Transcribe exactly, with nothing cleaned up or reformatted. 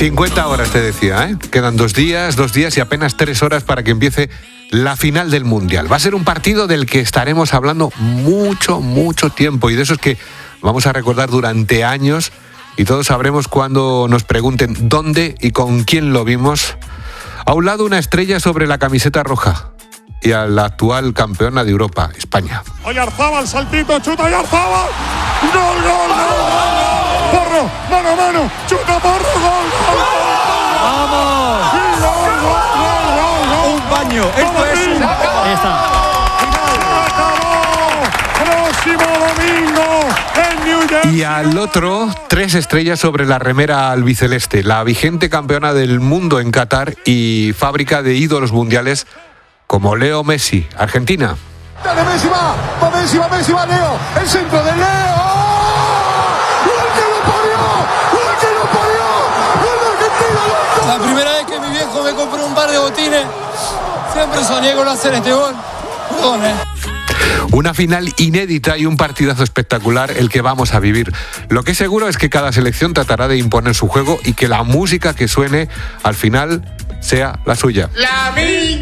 cincuenta horas te decía, ¿eh? Quedan dos días, dos días y apenas tres horas para que empiece la final del Mundial. Va a ser un partido del que estaremos hablando mucho, mucho tiempo y de eso es que vamos a recordar durante años y todos sabremos cuando nos pregunten dónde y con quién lo vimos. A un lado una estrella sobre la camiseta roja y a la actual campeona de Europa, España. Oyarzabal, saltito, chuta Oyarzabal. ¡Gol, gol, gol! ¡Porro, mano a mano! ¡Chuta, porro, gol, gol! ¡Vamos! ¡Sí, gol, gol, gol, gol, gol! Un baño, esto es un... Ahí está. ¡Próximo domingo en New Jersey! Y al otro, tres estrellas sobre la remera albiceleste, la vigente campeona del mundo en Qatar y fábrica de ídolos mundiales como Leo Messi, Argentina. Dale, Messi va, va Messi, va Messi, va Leo, el centro de Leo. ¡Gol que lo parió! ¡Gol que lo parió! ¡Gol de Argentina! La primera vez que mi viejo me compró un par de botines, siempre soñé con hacer este gol. Perdón, eh. Una final inédita y un partidazo espectacular el que vamos a vivir. Lo que es seguro es que cada selección tratará de imponer su juego y que la música que suene al final sea la suya. ¡Lamine